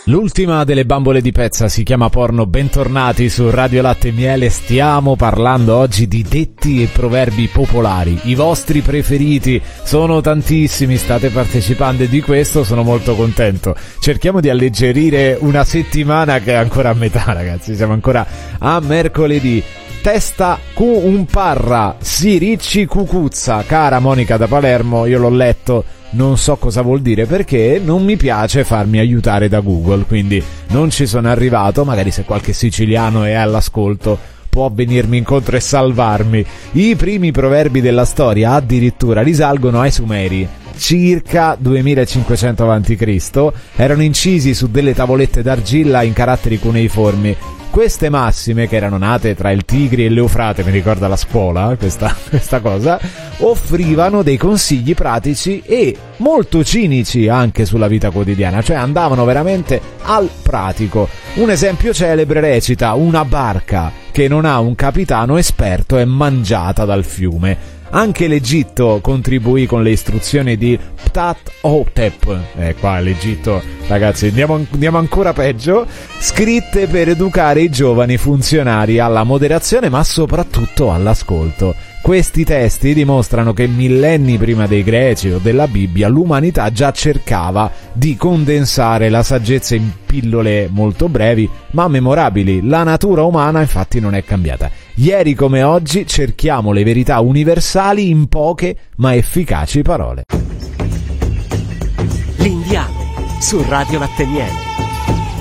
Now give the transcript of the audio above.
L'ultima delle bambole di pezza si chiama Porno. Bentornati su Radio Latte e Miele. Stiamo parlando oggi di detti e proverbi popolari. I vostri preferiti sono tantissimi, state partecipando e di questo sono molto contento. Cerchiamo di alleggerire una settimana che è ancora a metà, ragazzi. Siamo ancora a mercoledì. Testa un parra, si ricci cucuzza. Cara Monica da Palermo, io l'ho letto, non so cosa vuol dire perché non mi piace farmi aiutare da Google, quindi non ci sono arrivato. Magari se qualche siciliano è all'ascolto può venirmi incontro e salvarmi. I primi proverbi della storia addirittura risalgono ai Sumeri, circa 2500 a.C. erano incisi su delle tavolette d'argilla in caratteri cuneiformi. Queste massime, che erano nate tra il Tigri e l'Eufrate, mi ricorda la scuola questa cosa, offrivano dei consigli pratici e molto cinici anche sulla vita quotidiana, cioè andavano veramente al pratico. Un esempio celebre recita: una barca che non ha un capitano esperto è mangiata dal fiume. Anche l'Egitto contribuì con le istruzioni di Ptah-hotep. Qua l'Egitto, ragazzi, andiamo ancora peggio. Scritte per educare i giovani funzionari alla moderazione, ma soprattutto all'ascolto. Questi testi dimostrano che millenni prima dei Greci o della Bibbia l'umanità già cercava di condensare la saggezza in pillole molto brevi ma memorabili. La natura umana infatti non è cambiata. Ieri come oggi cerchiamo le verità universali in poche ma efficaci parole. L'Indiano su Radio Latte e Miele.